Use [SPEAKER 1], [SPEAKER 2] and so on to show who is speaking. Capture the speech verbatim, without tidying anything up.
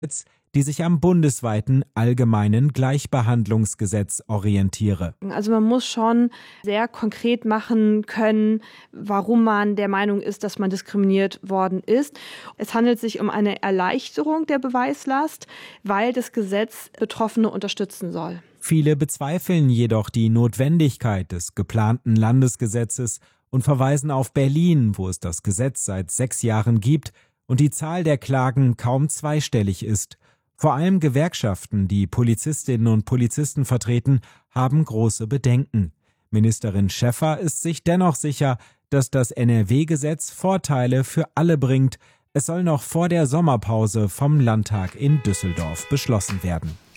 [SPEAKER 1] die sich am bundesweiten allgemeinen Gleichbehandlungsgesetz orientiere.
[SPEAKER 2] Also man muss schon sehr konkret machen können, warum man der Meinung ist, dass man diskriminiert worden ist. Es handelt sich um eine Erleichterung der Beweislast, weil das Gesetz Betroffene unterstützen soll.
[SPEAKER 1] Viele bezweifeln jedoch die Notwendigkeit des geplanten Landesgesetzes und verweisen auf Berlin, wo es das Gesetz seit sechs Jahren gibt und die Zahl der Klagen kaum zweistellig ist. Vor allem Gewerkschaften, die Polizistinnen und Polizisten vertreten, haben große Bedenken. Ministerin Schäffer ist sich dennoch sicher, dass das N R W-Gesetz Vorteile für alle bringt. Es soll noch vor der Sommerpause vom Landtag in Düsseldorf beschlossen werden.